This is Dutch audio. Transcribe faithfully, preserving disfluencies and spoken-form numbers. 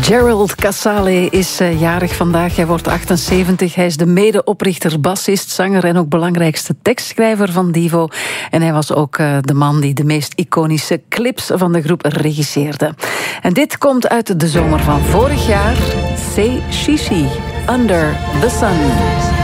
Gerald Casale is uh, jarig vandaag. Hij wordt achtenzeventig. Hij is de medeoprichter, bassist, zanger en ook belangrijkste tekstschrijver van Devo. En hij was ook uh, de man die de meest iconische clips van de groep regisseerde. En dit komt uit de zomer van vorig jaar. Say Shishi, Under the Sun.